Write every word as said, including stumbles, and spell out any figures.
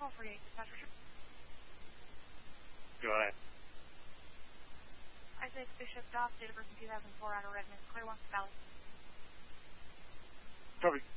one forty-eight, dispatch Richard. Go ahead. I six Bishop Doff, date of birth in two thousand four, out of Redmond, Clear One Valley. Copy.